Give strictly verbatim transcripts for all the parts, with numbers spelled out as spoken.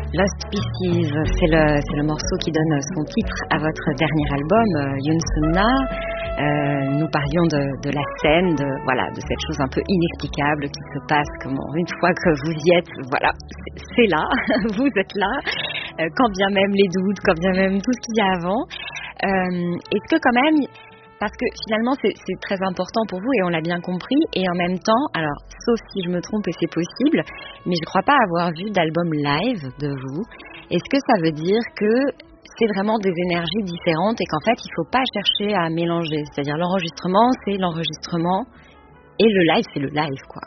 Lost Pieces, c'est le, c'est le morceau qui donne son titre à votre dernier album, euh, Yoonsunna. Euh, nous parlions de, de la scène, de, voilà, de cette chose un peu inexplicable qui se passe, comment, une fois que vous y êtes, voilà, c'est, c'est là, vous êtes là, euh, quand bien même les doutes, quand bien même tout ce qu'il y a avant. Euh, est-ce que quand même, parce que finalement c'est, c'est très important pour vous et on l'a bien compris, et en même temps, alors sauf si je me trompe et c'est possible, mais je ne crois pas avoir vu d'album live de vous. Est-ce que ça veut dire que c'est vraiment des énergies différentes et qu'en fait il ne faut pas chercher à mélanger, c'est-à-dire l'enregistrement c'est l'enregistrement et le live c'est le live quoi.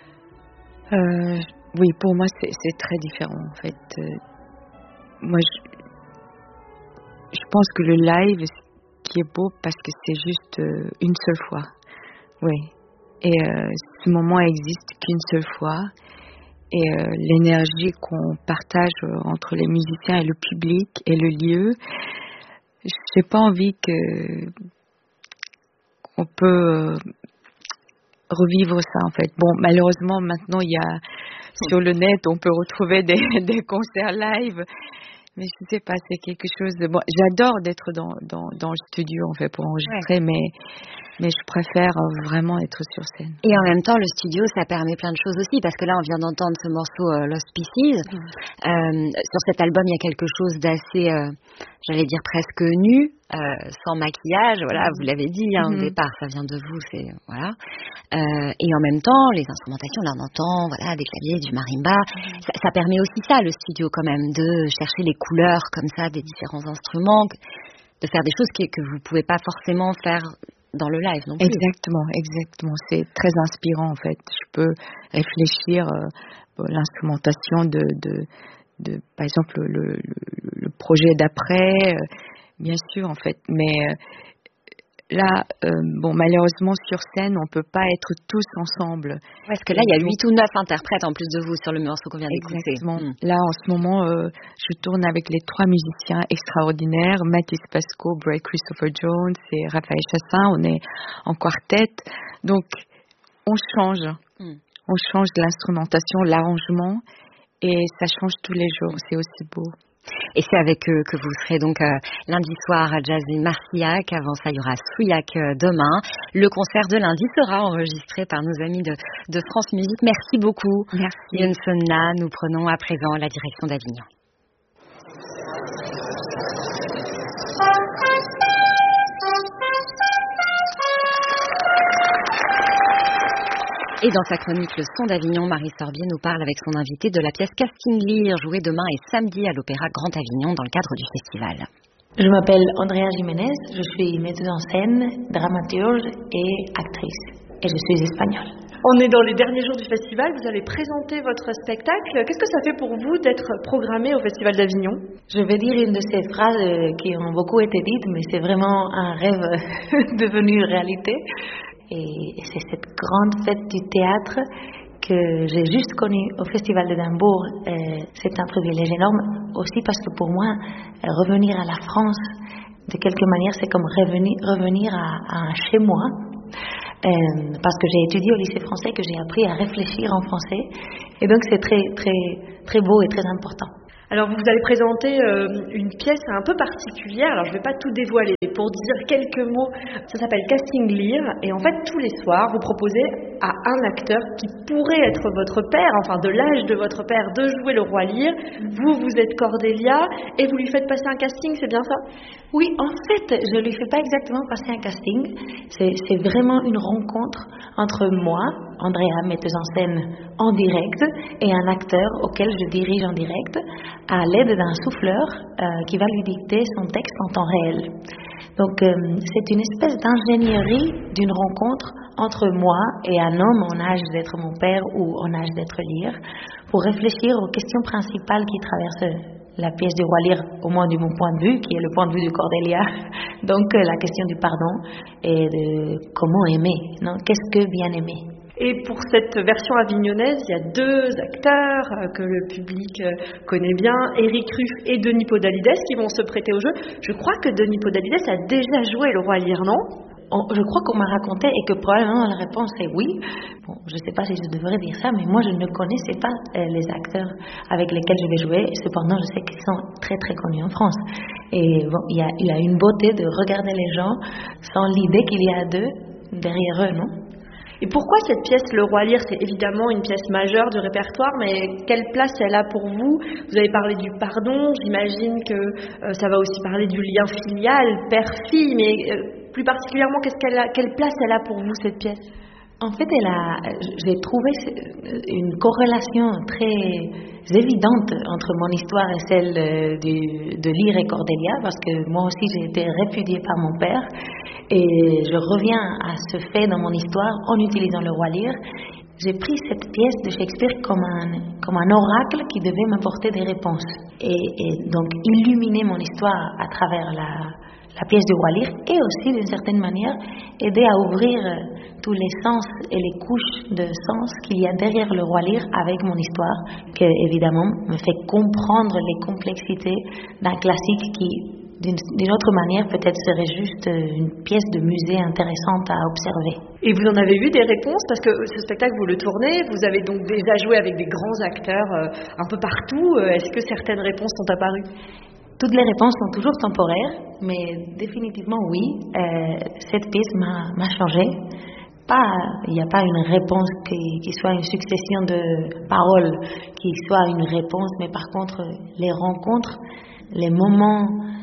Euh, oui, pour moi c'est, c'est très différent en fait. Euh, moi je, je pense que le live qui est beau parce que c'est juste euh, une seule fois. Oui. Et euh, ce moment existe qu'une seule fois. Et euh, l'énergie qu'on partage euh, entre les musiciens et le public et le lieu, j'ai pas envie que qu'on peut euh, revivre ça en fait. Bon, malheureusement maintenant il y a sur le net on peut retrouver des, des concerts live. Mais je sais pas, c'est quelque chose de... Bon, j'adore d'être dans, dans, dans le studio, en fait, pour enregistrer, ouais. mais, mais je préfère vraiment être sur scène. Et en même temps, le studio, ça permet plein de choses aussi, parce que là, on vient d'entendre ce morceau euh, Lost Pieces. Mmh. Euh, sur cet album, il y a quelque chose d'assez, euh, j'allais dire presque nu, euh, sans maquillage, voilà, mmh. vous l'avez dit, hein, mmh. au départ, ça vient de vous, c'est... Voilà. Euh, et en même temps, les instrumentations, là on entend voilà, des claviers, du marimba. Mmh. Ça, ça permet aussi ça, le studio, quand même, de chercher les couleurs comme ça des différents instruments, de faire des choses que, que vous ne pouvez pas forcément faire dans le live non plus. Exactement, exactement. C'est très inspirant, en fait. Je peux réfléchir euh, à l'instrumentation de, de, de, par exemple, le, le, le projet d'après, euh, bien sûr, en fait. Mais... Euh, Là, euh, bon, malheureusement, sur scène, on peut pas être tous ensemble. Parce que là, il y a huit ou neuf interprètes en plus de vous sur le morceau qu'on vient d'écouter. Exactement. Mmh. Là, en ce moment, euh, je tourne avec les trois musiciens extraordinaires, Mathis Pasco, Bray Christopher Jones et Raphaël Chassin. On est en quartet. Donc, on change. Mmh. On change l'instrumentation, l'arrangement, et ça change tous les jours. C'est aussi beau. Et c'est avec eux que vous serez donc euh, lundi soir à Jazz in Marcillac. Avant ça, il y aura Souillac euh, demain. Le concert de lundi sera enregistré par nos amis de, de France Musique. Merci beaucoup. Merci. Yoonsunna. Nous prenons à présent la direction d'Avignon. Et dans sa chronique Le Son d'Avignon, Marie Sorbier nous parle avec son invité de la pièce Casting Lear, jouée demain et samedi à l'Opéra Grand Avignon dans le cadre du festival. Je m'appelle Andrea Jiménez, je suis metteuse en scène, dramaturge et actrice. Et je suis espagnole. On est dans les derniers jours du festival, vous allez présenter votre spectacle. Qu'est-ce que ça fait pour vous d'être programmé au Festival d'Avignon ? Je vais dire une de ces phrases qui ont beaucoup été dites, mais c'est vraiment un rêve devenu réalité. Et c'est cette grande fête du théâtre que j'ai juste connue au Festival d'Édimbourg. Euh, c'est un privilège énorme aussi parce que pour moi, revenir à la France, de quelque manière, c'est comme revenir, revenir à, à un chez moi. Euh, parce que j'ai étudié au lycée français, que j'ai appris à réfléchir en français. Et donc c'est très, très, très beau et très important. Alors vous allez présenter euh, une pièce un peu particulière, alors je ne vais pas tout dévoiler, pour dire quelques mots, ça s'appelle Casting Lear, et en fait tous les soirs vous proposez à un acteur qui pourrait être votre père, enfin de l'âge de votre père, de jouer le roi Lear. Vous, vous êtes Cordelia, et vous lui faites passer un casting, c'est bien ça ? Oui, en fait, je ne lui fais pas exactement passer un casting, c'est, c'est vraiment une rencontre entre moi, Andrea, metteuse en scène en direct, et un acteur auquel je dirige en direct, à l'aide d'un souffleur euh, qui va lui dicter son texte en temps réel. Donc euh, c'est une espèce d'ingénierie d'une rencontre entre moi et un homme en âge d'être mon père ou en âge d'être Lear, pour réfléchir aux questions principales qui traversent la pièce du roi Lear, au moins de mon point de vue, qui est le point de vue de Cordelia. Donc euh, la question du pardon et de comment aimer, non ? Qu'est-ce que bien aimer ? Et pour cette version avignonnaise, il y a deux acteurs euh, que le public euh, connaît bien, Éric Ruff et Denis Podalides, qui vont se prêter au jeu. Je crois que Denis Podalides a déjà joué le roi Lear, non ? on, je crois qu'on m'a raconté et que probablement la réponse est oui. Bon, je ne sais pas si je devrais dire ça, mais moi je ne connaissais pas euh, les acteurs avec lesquels je vais jouer. Cependant, je sais qu'ils sont très très connus en France. Et bon, il y a, il y a une beauté de regarder les gens sans l'idée qu'il y a d'eux derrière eux, non? Et pourquoi cette pièce, Le Roi Lear, c'est évidemment une pièce majeure du répertoire, mais quelle place elle a pour vous? Vous avez parlé du pardon, j'imagine que euh, ça va aussi parler du lien filial, père-fille, mais euh, plus particulièrement, qu'est-ce qu'elle a, quelle place elle a pour vous, cette pièce? En fait, elle a, j'ai trouvé une corrélation très évidente entre mon histoire et celle de, de Lear et Cordelia, parce que moi aussi j'ai été répudiée par mon père, et je reviens à ce fait dans mon histoire en utilisant Le Roi Lear. J'ai pris cette pièce de Shakespeare comme un, comme un oracle qui devait m'apporter des réponses, et, et donc illuminer mon histoire à travers la, la pièce du Roi Lear, et aussi d'une certaine manière aider à ouvrir tous les sens et les couches de sens qu'il y a derrière Le Roi Lear avec mon histoire, qui évidemment me fait comprendre les complexités d'un classique qui, d'une, d'une autre manière, peut-être serait juste une pièce de musée intéressante à observer. Et vous en avez vu des réponses? Parce que ce spectacle, vous le tournez, vous avez donc déjà joué avec des grands acteurs euh, un peu partout. Est-ce que certaines réponses sont apparues? Toutes les réponses sont toujours temporaires, mais définitivement oui. Euh, cette pièce m'a, m'a changé. Pas, il n'y a pas une réponse qui, qui soit une succession de paroles, qui soit une réponse, mais par contre, les rencontres, les moments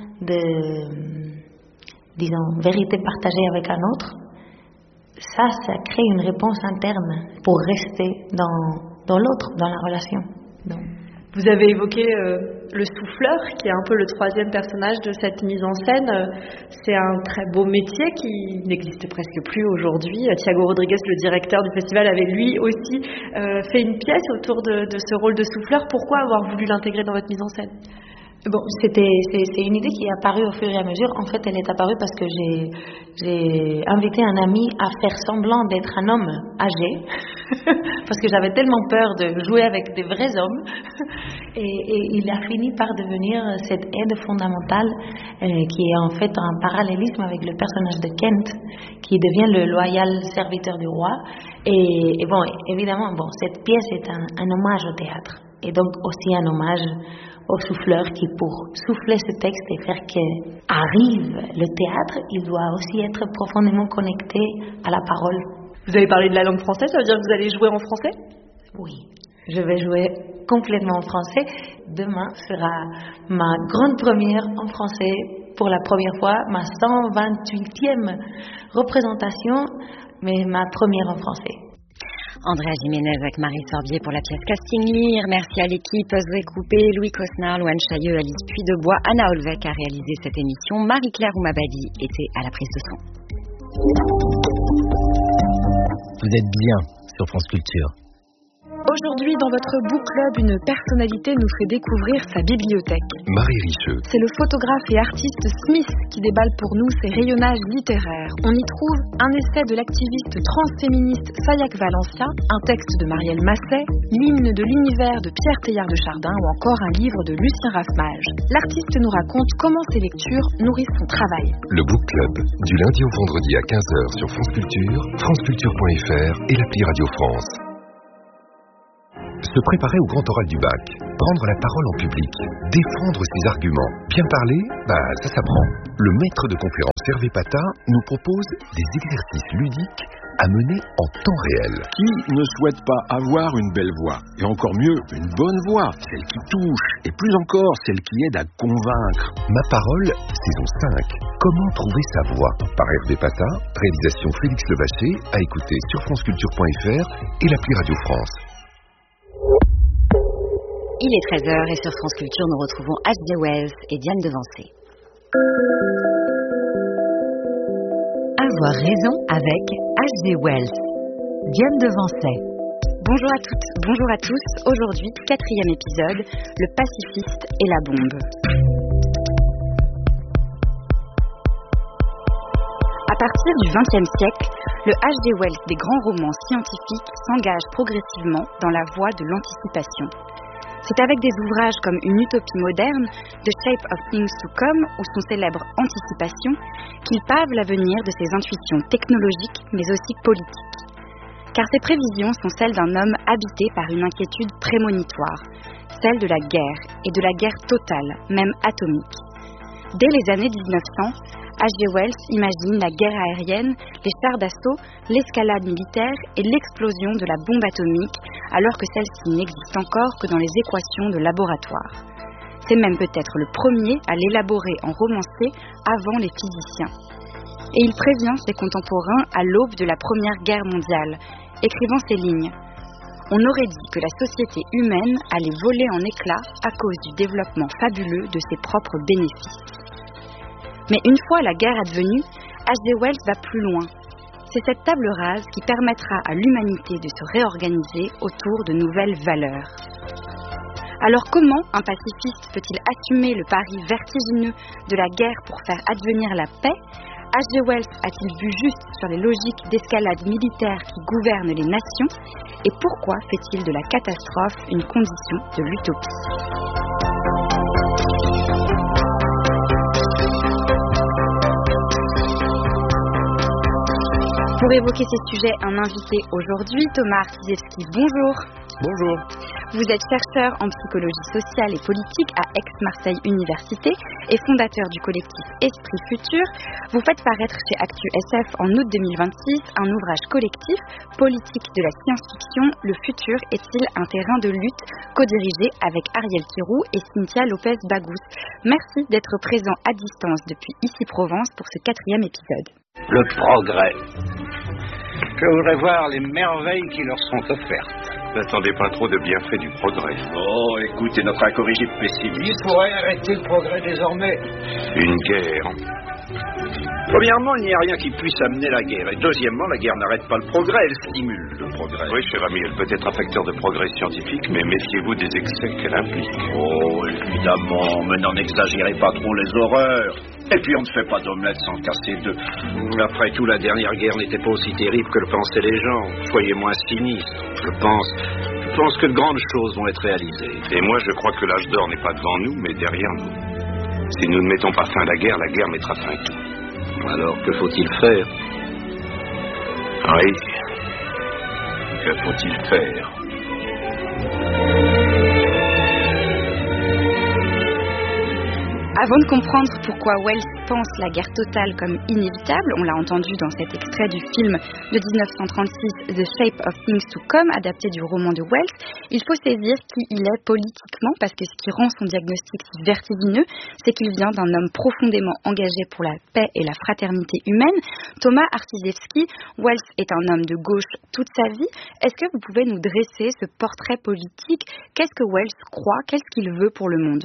de, disons, vérité partagée avec un autre, ça, ça crée une réponse interne pour rester dans, dans l'autre, dans la relation. Donc, vous avez évoqué euh, le souffleur, qui est un peu le troisième personnage de cette mise en scène. C'est un très beau métier qui n'existe presque plus aujourd'hui. Thiago Rodriguez, le directeur du festival, avait lui aussi euh, fait une pièce autour de, de ce rôle de souffleur. Pourquoi avoir voulu l'intégrer dans votre mise en scène? Bon, c'était, c'est, c'est une idée qui est apparue au fur et à mesure. En fait, elle est apparue parce que j'ai, j'ai invité un ami à faire semblant d'être un homme âgé, parce que j'avais tellement peur de jouer avec des vrais hommes. Et, et il a fini par devenir cette aide fondamentale, euh, qui est en fait un parallélisme avec le personnage de Kent, qui devient le loyal serviteur du roi. Et, et bon, évidemment, bon, cette pièce est un, un hommage au théâtre, et donc aussi un hommage au souffleur qui, pour souffler ce texte et faire qu'arrive le théâtre, il doit aussi être profondément connecté à la parole. Vous avez parlé de la langue française, ça veut dire que vous allez jouer en français? Oui, je vais jouer complètement en français. Demain sera ma grande première en français pour la première fois, ma cent vingt-huitième représentation, mais ma première en français. Andrea Jiménez avec Marie Sorbier pour la pièce Casting Lear. Merci à l'équipe, Zoé Coupé, Louis Cosnard, Louane Chailleux, Alice Puydebois, Anna Olvec a réalisé cette émission. Marie-Claire Oumabadi était à la prise de son. Vous êtes bien sur France Culture. Aujourd'hui, dans votre book club, une personnalité nous fait découvrir sa bibliothèque. Marie Richeux. C'est le photographe et artiste Smith qui déballe pour nous ses rayonnages littéraires. On y trouve un essai de l'activiste transféministe Sayak Valencia, un texte de Marielle Masset, l'hymne de l'univers de Pierre Teilhard de Chardin ou encore un livre de Lucien Rasmage. L'artiste nous raconte comment ses lectures nourrissent son travail. Le book club, du lundi au vendredi à quinze heures sur France Culture, franceculture point f r et l'appli Radio France. Se préparer au grand oral du bac, prendre la parole en public, défendre ses arguments, bien parler, bah ça s'apprend. Le maître de conférence Hervé Pata nous propose des exercices ludiques à mener en temps réel. Qui ne souhaite pas avoir une belle voix? Et encore mieux, une bonne voix, celle qui touche, et plus encore, celle qui aide à convaincre. Ma parole, saison cinq. Comment trouver sa voix? Par Hervé Pata, réalisation Félix Levaché, à écouter sur franceculture point f r et l'appli Radio France. Il est treize heures et sur France Culture, nous retrouvons H G Wells et Diane Devancé. Avoir raison avec H G Wells. Diane Devancé. Bonjour à toutes, bonjour à tous. Aujourd'hui, quatrième épisode, le pacifiste et la bombe. À partir du vingtième siècle, le H G Wells des grands romans scientifiques s'engage progressivement dans la voie de l'anticipation. C'est avec des ouvrages comme Une utopie moderne, The Shape of Things to Come ou son célèbre Anticipation, qu'il pave l'avenir de ses intuitions technologiques mais aussi politiques. Car ses prévisions sont celles d'un homme habité par une inquiétude prémonitoire, celle de la guerre, et de la guerre totale, même atomique. Dès les années dix-neuf cents, H G Wells imagine la guerre aérienne, les chars d'assaut, l'escalade militaire et l'explosion de la bombe atomique, alors que celle-ci n'existe encore que dans les équations de laboratoire. C'est même peut-être le premier à l'élaborer en romancier avant les physiciens. Et il prévient ses contemporains à l'aube de la Première Guerre mondiale, écrivant ces lignes. On aurait dit que la société humaine allait voler en éclats à cause du développement fabuleux de ses propres bénéfices. Mais une fois la guerre advenue, H G Wells va plus loin. C'est cette table rase qui permettra à l'humanité de se réorganiser autour de nouvelles valeurs. Alors comment un pacifiste peut-il assumer le pari vertigineux de la guerre pour faire advenir la paix ? H G Wells a-t-il vu juste sur les logiques d'escalade militaire qui gouvernent les nations ? Et pourquoi fait-il de la catastrophe une condition de l'utopie ? Pour évoquer ces sujets, un invité aujourd'hui, Thomas Artizewski, bonjour. Bonjour. Vous êtes chercheur en psychologie sociale et politique à Aix-Marseille Université et fondateur du collectif Esprit Futur. Vous faites paraître chez Actu S F en août deux mille vingt-six un ouvrage collectif, Politique de la science-fiction, le futur est-il un terrain de lutte, co-dirigé avec Ariel Kirou et Cynthia Lopez-Bagous. Merci d'être présent à distance depuis Ici-Provence pour ce quatrième épisode. Le progrès. Je voudrais voir les merveilles qui leur sont offertes. N'attendez pas trop de bienfaits du progrès. Oh, écoutez notre incorrigible pessimiste pourrait arrêter le progrès désormais. Une guerre. Premièrement, il n'y a rien qui puisse amener la guerre. Et deuxièmement, la guerre n'arrête pas le progrès, elle stimule le progrès. Oui, cher ami, elle peut être un facteur de progrès scientifique, mais méfiez-vous des excès qu'elle implique. Oh, évidemment, mais n'en exagérez pas trop les horreurs. Et puis on ne fait pas d'omelette sans casser deux. Après tout, la dernière guerre n'était pas aussi terrible que le pensaient les gens. Soyez moins sinistres. Je pense, je pense que de grandes choses vont être réalisées. Et moi, je crois que l'âge d'or n'est pas devant nous, mais derrière nous. Si nous ne mettons pas fin à la guerre, la guerre mettra fin à tout. Alors, que faut-il faire ? Oui. Que faut-il faire ? Avant de comprendre pourquoi Wells pense la guerre totale comme inévitable, on l'a entendu dans cet extrait du film de dix-neuf cent trente-six, The Shape of Things to Come, adapté du roman de Wells, il faut saisir qui il est politiquement, parce que ce qui rend son diagnostic si vertigineux, c'est qu'il vient d'un homme profondément engagé pour la paix et la fraternité humaine. Thomas Artizewski, Wells est un homme de gauche toute sa vie. Est-ce que vous pouvez nous dresser ce portrait politique ? Qu'est-ce que Wells croit ? Qu'est-ce qu'il veut pour le monde ?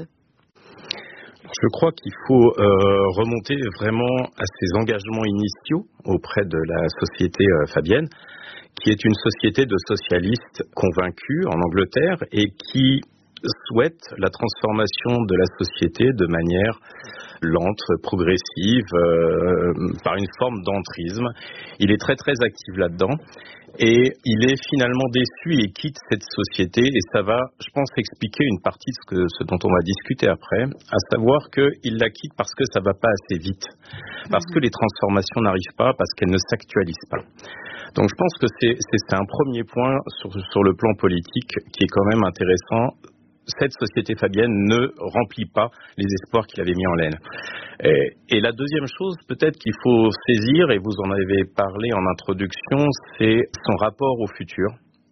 Je crois qu'il faut euh, remonter vraiment à ses engagements initiaux auprès de la société euh, fabienne, qui est une société de socialistes convaincus en Angleterre et qui souhaite la transformation de la société de manière lente, progressive, euh, par une forme d'entrisme. Il est très très actif là-dedans. Et il est finalement déçu et quitte cette société, et ça va, je pense, expliquer une partie de ce, que, ce dont on va discuter après, à savoir qu'il la quitte parce que ça ne va pas assez vite, parce que les transformations n'arrivent pas, parce qu'elles ne s'actualisent pas. Donc je pense que c'est, c'est, c'est un premier point sur, sur le plan politique qui est quand même intéressant. Cette société fabienne ne remplit pas les espoirs qu'il avait mis en laine. Et, et la deuxième chose, peut-être qu'il faut saisir, et vous en avez parlé en introduction, c'est son rapport au futur,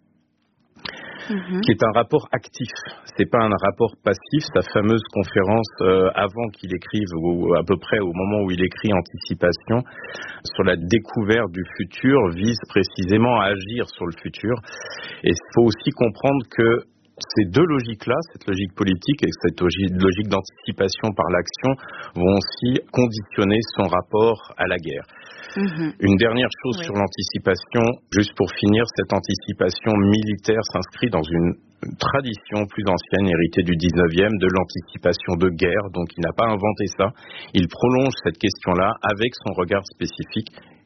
mmh. qui est un rapport actif. C'est pas un rapport passif. Sa fameuse conférence euh, avant qu'il écrive, ou à peu près au moment où il écrit Anticipation, sur la découverte du futur, vise précisément à agir sur le futur. Et il faut aussi comprendre que ces deux logiques-là, cette logique politique et cette logique d'anticipation par l'action, vont aussi conditionner son rapport à la guerre. Mmh. Une dernière chose oui. sur l'anticipation, juste pour finir, cette anticipation militaire s'inscrit dans une tradition plus ancienne, héritée du dix-neuvième, de l'anticipation de guerre, donc il n'a pas inventé ça. Il prolonge cette question-là avec son regard spécifique.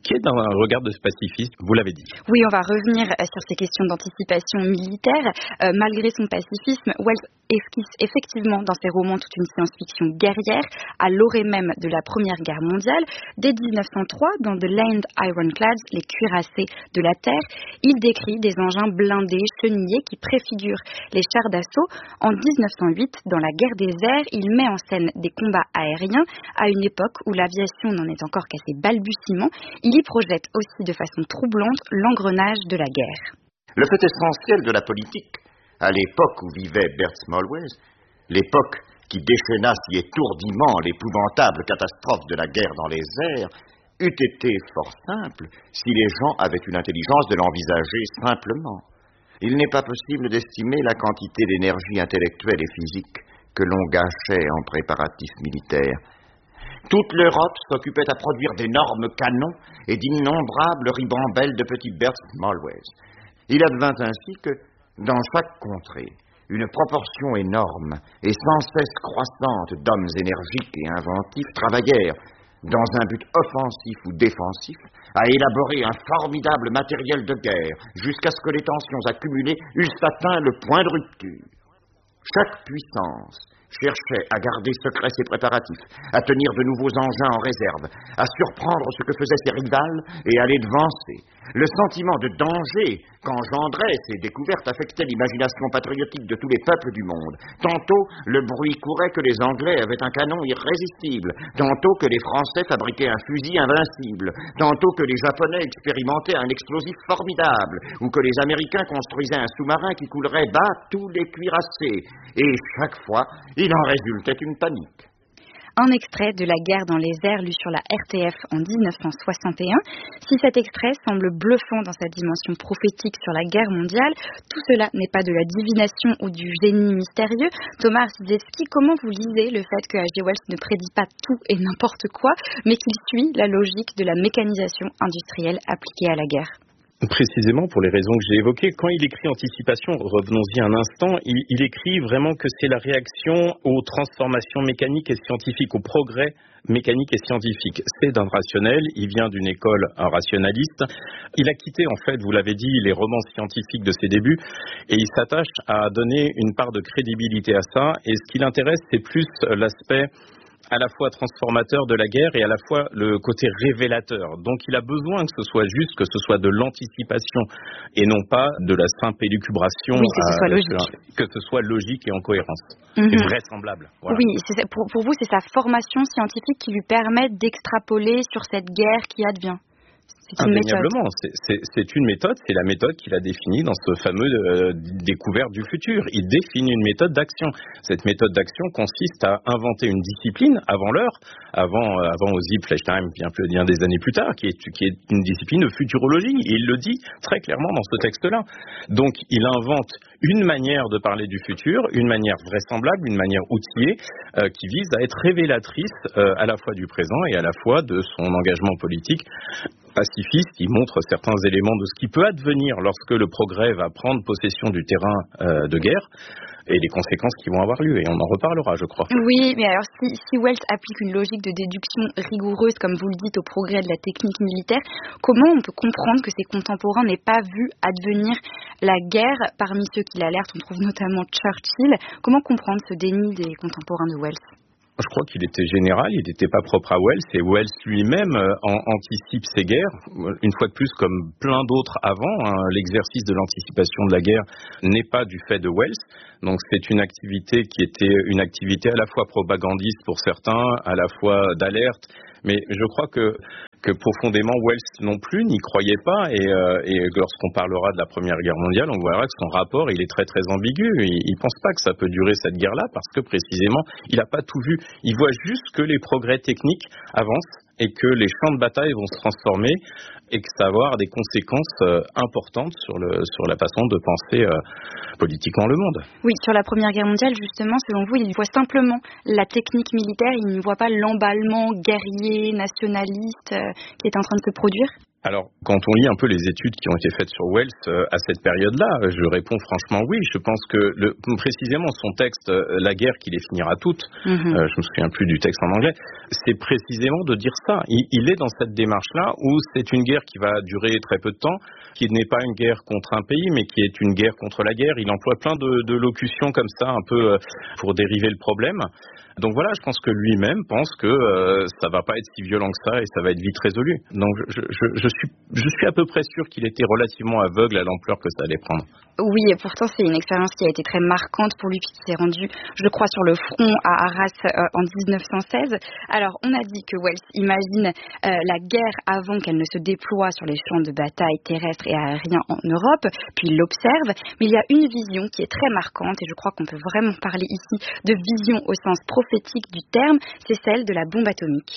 qui est dans un regard de pacifiste, vous l'avez dit. Oui, on va revenir sur ces questions d'anticipation militaire. Euh, malgré son pacifisme, Wells esquisse effectivement dans ses romans toute une science-fiction guerrière, à l'orée même de la Première Guerre mondiale. Dès dix-neuf cent trois, dans The Land Ironclads, les cuirassés de la Terre, il décrit des engins blindés, chenillés, qui préfigurent les chars d'assaut. En dix-neuf cent huit, dans la guerre des airs, il met en scène des combats aériens à une époque où l'aviation n'en est encore qu'à ses balbutiements. Il y projette aussi de façon troublante l'engrenage de la guerre. Le fait essentiel de la politique, à l'époque où vivait Bert Smallways, l'époque qui déchaîna si étourdiment l'épouvantable catastrophe de la guerre dans les airs, eût été fort simple si les gens avaient eu l'intelligence de l'envisager simplement. Il n'est pas possible d'estimer la quantité d'énergie intellectuelle et physique que l'on gâchait en préparatifs militaires. Toute l'Europe s'occupait à produire d'énormes canons et d'innombrables ribambelles de petits Bert Smallways. Il advint ainsi que, dans chaque contrée, une proportion énorme et sans cesse croissante d'hommes énergiques et inventifs travaillèrent, dans un but offensif ou défensif, à élaborer un formidable matériel de guerre, jusqu'à ce que les tensions accumulées eussent atteint le point de rupture. Chaque puissance cherchait à garder secrets ses préparatifs, à tenir de nouveaux engins en réserve, à surprendre ce que faisaient ses rivales et à les devancer. Le sentiment de danger qu'engendraient ces découvertes affectait l'imagination patriotique de tous les peuples du monde. Tantôt, le bruit courait que les Anglais avaient un canon irrésistible, tantôt que les Français fabriquaient un fusil invincible, tantôt que les Japonais expérimentaient un explosif formidable, ou que les Américains construisaient un sous-marin qui coulerait bas tous les cuirassés. Et chaque fois, il en résultait une panique. Un extrait de La guerre dans les airs lu sur la R T F en dix-neuf cent soixante et un. Si cet extrait semble bluffant dans sa dimension prophétique sur la guerre mondiale, tout cela n'est pas de la divination ou du génie mystérieux. Thomas Arciszewski, comment vous lisez le fait que H G Wells ne prédit pas tout et n'importe quoi, mais qu'il suit la logique de la mécanisation industrielle appliquée à la guerre ? Précisément pour les raisons que j'ai évoquées, quand il écrit Anticipation, revenons-y un instant, il, il écrit vraiment que c'est la réaction aux transformations mécaniques et scientifiques, au progrès mécanique et scientifique. C'est d'un rationnel, il vient d'une école un rationaliste. Il a quitté, en fait, vous l'avez dit, les romans scientifiques de ses débuts et il s'attache à donner une part de crédibilité à ça. Et ce qui l'intéresse, c'est plus l'aspect à la fois transformateur de la guerre et à la fois le côté révélateur. Donc il a besoin que ce soit juste, que ce soit de l'anticipation et non pas de la simple élucubration. Oui, que ce soit logique. Que ce soit logique et en cohérence. Mm-hmm. Et vraisemblable. Voilà. Oui, c'est, pour, pour vous, c'est sa formation scientifique qui lui permet d'extrapoler sur cette guerre qui advient. C'est une Indéniablement, méthode. C'est, c'est, c'est une méthode, c'est la méthode qu'il a définie dans ce fameux euh, découverte du futur. Il définit une méthode d'action. Cette méthode d'action consiste à inventer une discipline avant l'heure, avant, euh, avant Ozzy Flechtheim, bien, plus, bien des années plus tard, qui est, qui est une discipline de futurologie. Et il le dit très clairement dans ce texte-là. Donc, il invente une manière de parler du futur, une manière vraisemblable, une manière outillée, euh, qui vise à être révélatrice euh, à la fois du présent et à la fois de son engagement politique pacifiste. Il montre certains éléments de ce qui peut advenir lorsque le progrès va prendre possession du terrain euh, de guerre et les conséquences qui vont avoir lieu. Et on en reparlera, je crois. Oui, mais alors si, si Wells applique une logique de déduction rigoureuse, comme vous le dites, au progrès de la technique militaire, comment on peut comprendre que ses contemporains n'aient pas vu advenir la guerre? Parmi ceux qui l'alertent, on trouve notamment Churchill. Comment comprendre ce déni des contemporains de Wells? Je crois qu'il était général, il n'était pas propre à Wells, et Wells lui-même euh, en, anticipe ces guerres. Une fois de plus, comme plein d'autres avant, hein, l'exercice de l'anticipation de la guerre n'est pas du fait de Wells. Donc c'est une activité qui était une activité à la fois propagandiste pour certains, à la fois d'alerte, mais je crois que que profondément Wells non plus n'y croyait pas et, euh, et lorsqu'on parlera de la Première Guerre mondiale, on verra que son rapport il est très très ambigu. Il, il pense pas que ça peut durer cette guerre-là parce que précisément il n'a pas tout vu. Il voit juste que les progrès techniques avancent et que les champs de bataille vont se transformer et que ça va avoir des conséquences euh, importantes sur, le, sur la façon de penser euh, politiquement le monde. Oui, sur la Première Guerre mondiale, justement, selon vous, il voit simplement la technique militaire, il ne voit pas l'emballement guerrier, nationaliste euh, qui est en train de se produire? Alors, quand on lit un peu les études qui ont été faites sur Wells euh, à cette période-là, je réponds franchement oui. Je pense que le, précisément son texte euh, « La guerre qui les finira toutes mm-hmm. », euh, je me souviens plus du texte en anglais, c'est précisément de dire ça. Il, il est dans cette démarche-là où c'est une guerre qui va durer très peu de temps, qui n'est pas une guerre contre un pays, mais qui est une guerre contre la guerre. Il emploie plein de, de locutions comme ça, un peu euh, pour dériver le problème. Donc voilà, je pense que lui-même pense que euh, ça va pas être si violent que ça et ça va être vite résolu. Donc je, je, je suis, je suis à peu près sûr qu'il était relativement aveugle à l'ampleur que ça allait prendre. Oui, et pourtant c'est une expérience qui a été très marquante pour lui, puisqu'il s'est rendu, je crois, sur le front à Arras euh, en dix-neuf cent seize. Alors, on a dit que Wells imagine euh, la guerre avant qu'elle ne se déploie sur les champs de bataille terrestres et aériens en Europe, puis il l'observe, mais il y a une vision qui est très marquante, et je crois qu'on peut vraiment parler ici de vision au sens prophétique du terme, c'est celle de la bombe atomique.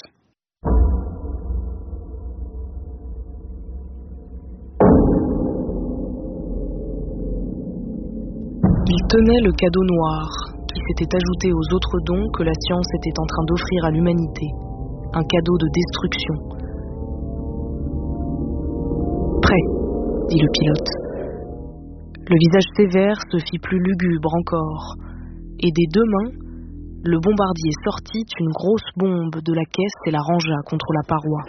Il tenait le cadeau noir, qui s'était ajouté aux autres dons que la science était en train d'offrir à l'humanité. Un cadeau de destruction. Prêt, dit le pilote. Le visage sévère se fit plus lugubre encore, et des deux mains, le bombardier sortit une grosse bombe de la caisse et la rangea contre la paroi.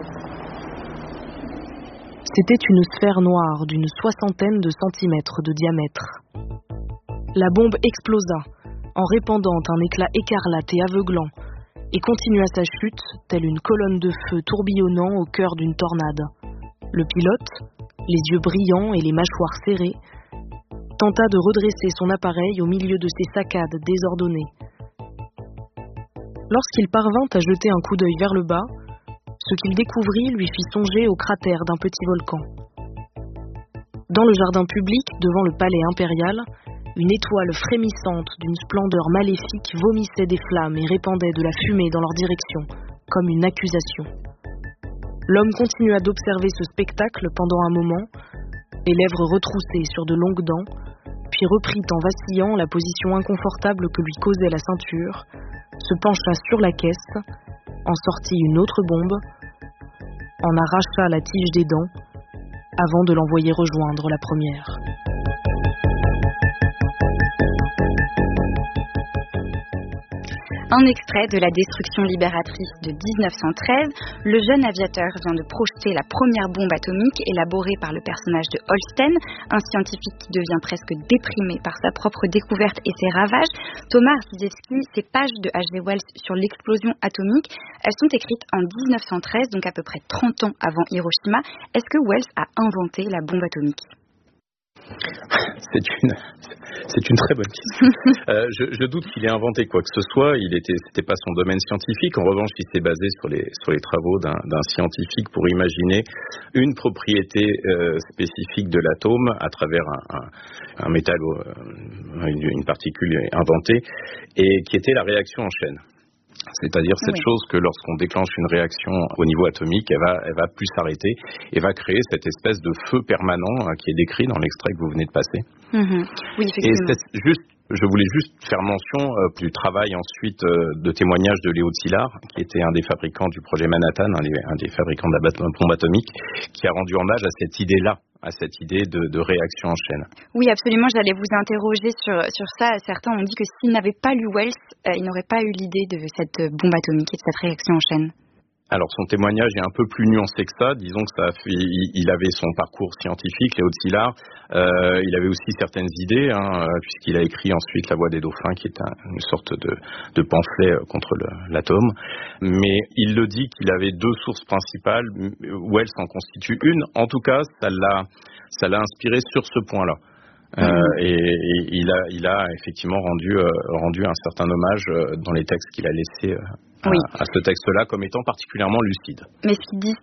C'était une sphère noire d'une soixantaine de centimètres de diamètre. La bombe explosa, en répandant un éclat écarlate et aveuglant, et continua sa chute, telle une colonne de feu tourbillonnant au cœur d'une tornade. Le pilote, les yeux brillants et les mâchoires serrées, tenta de redresser son appareil au milieu de ces saccades désordonnées. Lorsqu'il parvint à jeter un coup d'œil vers le bas, ce qu'il découvrit lui fit songer au cratère d'un petit volcan. Dans le jardin public, devant le palais impérial, une étoile frémissante d'une splendeur maléfique vomissait des flammes et répandait de la fumée dans leur direction, comme une accusation. L'homme continua d'observer ce spectacle pendant un moment, les lèvres retroussées sur de longues dents, puis reprit en vacillant la position inconfortable que lui causait la ceinture, se pencha sur la caisse, en sortit une autre bombe, en arracha la tige des dents, avant de l'envoyer rejoindre la première. Un extrait de La Destruction libératrice de dix-neuf cent treize, le jeune aviateur vient de projeter la première bombe atomique élaborée par le personnage de Holsten, un scientifique qui devient presque déprimé par sa propre découverte et ses ravages. Thomas Arciszewski, ces pages de H G Wells sur l'explosion atomique, elles sont écrites en dix-neuf cent treize, donc à peu près trente ans avant Hiroshima. Est-ce que Wells a inventé la bombe atomique ? C'est une, c'est une très bonne question. euh, je, je doute qu'il ait inventé quoi que ce soit. Il était, c'était pas son domaine scientifique. En revanche, il s'est basé sur les, sur les travaux d'un, d'un scientifique pour imaginer une propriété euh, spécifique de l'atome à travers un, un, un métal, euh, une, une particule inventée, et qui était la réaction en chaîne. C'est-à-dire cette oui. chose que lorsqu'on déclenche une réaction au niveau atomique, elle va, elle va plus s'arrêter et va créer cette espèce de feu permanent hein, qui est décrit dans l'extrait que vous venez de passer. Mmh. Oui, effectivement. Et c'est juste, je voulais juste faire mention euh, du travail ensuite euh, de témoignage de Léo Szilard, qui était un des fabricants du projet Manhattan, un des, un des fabricants de la bombe atomique, qui a rendu hommage à cette idée-là. à cette idée de, de réaction en chaîne. Oui, absolument, j'allais vous interroger sur, sur ça. Certains ont dit que s'ils n'avaient pas lu Wells, euh, ils n'auraient pas eu l'idée de cette bombe atomique et de cette réaction en chaîne. Alors son témoignage est un peu plus nuancé que ça. Disons que ça a fait, il avait son parcours scientifique, Léo Szilard. Euh, il avait aussi certaines idées, hein, puisqu'il a écrit ensuite La Voix des dauphins, qui est un, une sorte de, de pamphlet contre le, l'atome. Mais il le dit qu'il avait deux sources principales. Wells en constitue une. En tout cas, ça l'a, ça l'a inspiré sur ce point-là. Euh, et, et il a, il a effectivement rendu, euh, rendu un certain hommage euh, dans les textes qu'il a laissés euh, à, oui. à ce texte-là comme étant particulièrement lucide. Mais ce qu'il